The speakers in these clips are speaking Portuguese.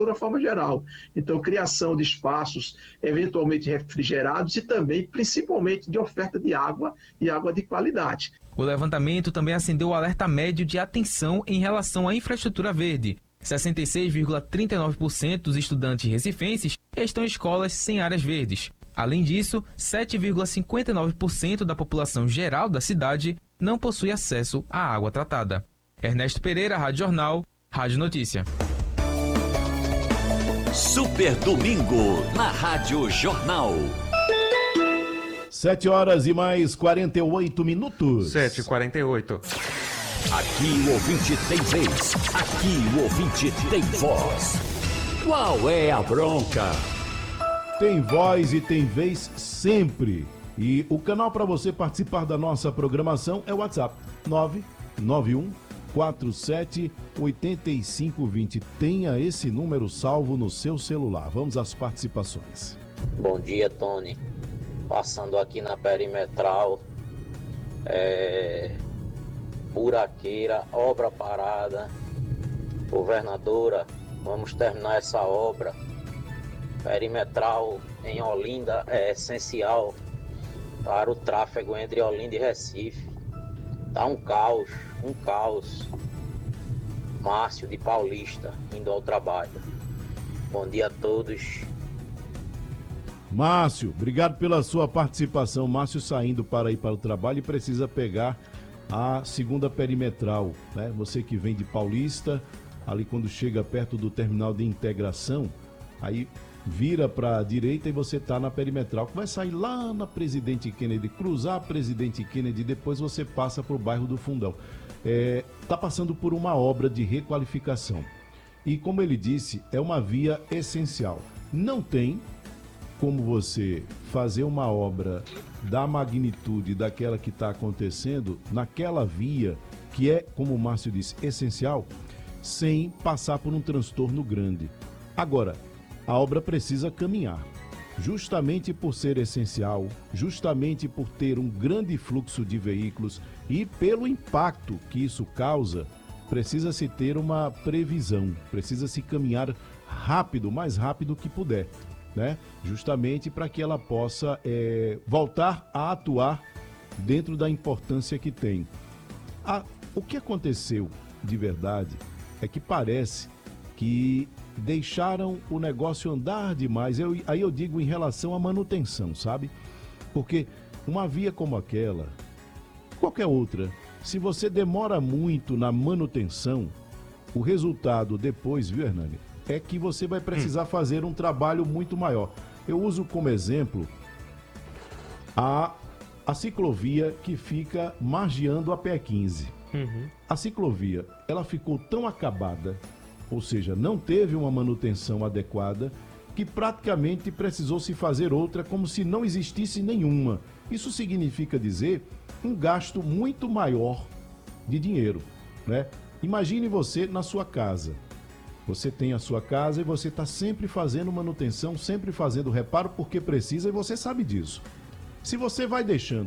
uma forma geral. Então, criação de espaços eventualmente refrigerados e também, principalmente, de oferta de água e água de qualidade. O levantamento também acendeu o alerta médio de atenção em relação à infraestrutura verde. 66,39% dos estudantes recifenses estão em escolas sem áreas verdes. Além disso, 7,59% da população geral da cidade não possui acesso à água tratada. Ernesto Pereira, Rádio Jornal, Rádio Notícia. Super Domingo, na Rádio Jornal. 7h mais 48 minutos. 7h48. Aqui o ouvinte tem vez, aqui o ouvinte tem voz. Qual é a bronca? Tem voz e tem vez sempre. E o canal para você participar da nossa programação é o WhatsApp 991478520. Tenha esse número salvo no seu celular. Vamos às participações. Bom dia, Tony. Passando aqui na perimetral, buraqueira, obra parada. Governadora, vamos terminar essa obra. Perimetral em Olinda é essencial para o tráfego entre Olinda e Recife. Tá um caos. Márcio de Paulista, indo ao trabalho. Bom dia a todos. Márcio, obrigado pela sua participação. Márcio saindo para ir para o trabalho e precisa pegar a segunda perimetral, né? Você que vem de Paulista, ali quando chega perto do terminal de integração, aí vira para a direita e você está na perimetral, que vai sair lá na Presidente Kennedy, cruzar a Presidente Kennedy, depois você passa para o bairro do Fundão. Está passando por uma obra de requalificação. E como ele disse, é uma via essencial. Não tem como você fazer uma obra da magnitude daquela que está acontecendo naquela via, que é, como o Márcio disse, essencial, sem passar por um transtorno grande. Agora, a obra precisa caminhar, justamente por ser essencial, justamente por ter um grande fluxo de veículos e pelo impacto que isso causa, precisa-se ter uma previsão, precisa-se caminhar rápido, o mais rápido que puder, né? Justamente para que ela possa voltar a atuar dentro da importância que tem. O que aconteceu de verdade é que parece que deixaram o negócio andar demais. Aí eu digo em relação à manutenção, sabe? Porque uma via como aquela, qualquer outra, se você demora muito na manutenção, o resultado depois, viu, Hernani, é que você vai precisar fazer um trabalho muito maior. Eu uso como exemplo a ciclovia que fica margeando a PE15. A ciclovia, ela ficou tão acabada, ou seja, não teve uma manutenção adequada, que praticamente precisou se fazer outra como se não existisse nenhuma. Isso significa dizer um gasto muito maior de dinheiro, né? Imagine você na sua casa. Você tem a sua casa e você está sempre fazendo manutenção, sempre fazendo reparo porque precisa e você sabe disso. Se você vai deixando,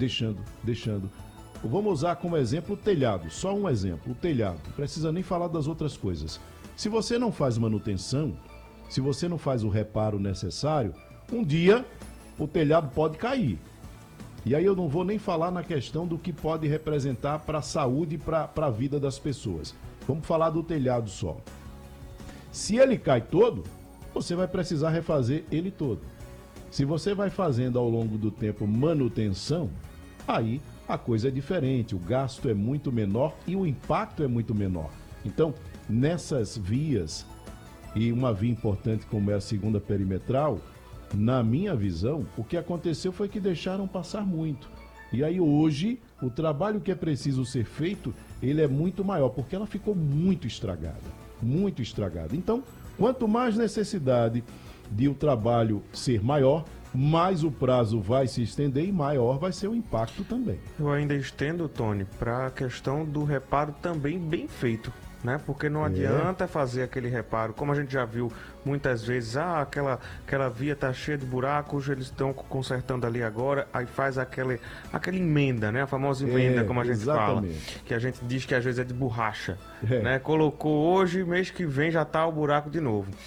vamos usar como exemplo o telhado, só um exemplo, o telhado, não precisa nem falar das outras coisas. Se você não faz manutenção, se você não faz o reparo necessário, um dia o telhado pode cair. E aí eu não vou nem falar na questão do que pode representar para a saúde e para a vida das pessoas. Vamos falar do telhado só. Se ele cai todo, você vai precisar refazer ele todo. Se você vai fazendo ao longo do tempo manutenção, aí a coisa é diferente, o gasto é muito menor e o impacto é muito menor. Então, nessas vias, e uma via importante como é a segunda perimetral, na minha visão, o que aconteceu foi que deixaram passar muito. E aí hoje, o trabalho que é preciso ser feito, ele é muito maior, porque ela ficou muito estragada. Muito estragada. Então, quanto mais necessidade de o trabalho ser maior, mais o prazo vai se estender e maior vai ser o impacto também. Eu ainda estendo, Tony, para a questão do reparo também bem feito. né? Porque não adianta fazer aquele reparo, como a gente já viu muitas vezes, aquela via tá cheia de buracos, eles estão consertando ali agora, aí faz aquela emenda, né? A famosa emenda, como a gente fala, que a gente diz que às vezes é de borracha, né? Colocou hoje, mês que vem já tá o buraco de novo.